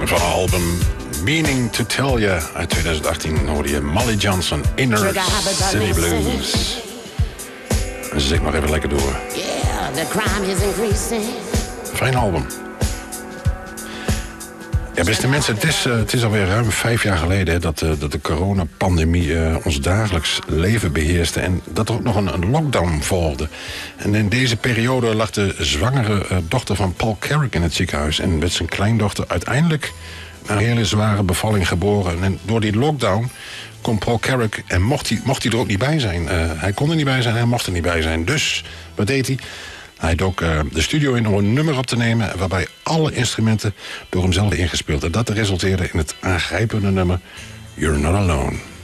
Van een album Meaning to Tell You uit 2018 hoorde je Molly Johnson, Inner City Blues. En ze zingt nog even lekker door. Yeah, the crime is increasing. Fijn album. Ja, beste mensen, het is alweer ruim 5 jaar geleden dat de coronapandemie ons dagelijks leven beheerste en dat er ook nog een lockdown volgde. En in deze periode lag de zwangere dochter van Paul Carrick in het ziekenhuis en werd zijn kleindochter uiteindelijk na een hele zware bevalling geboren. En door die lockdown kon Paul Carrick en mocht hij er ook niet bij zijn. Hij kon er niet bij zijn, hij mocht er niet bij zijn. Dus, wat deed hij? Hij dook de studio in om een nummer op te nemen waarbij alle instrumenten door hemzelf ingespeeld. En dat resulteerde in het aangrijpende nummer You're Not Alone.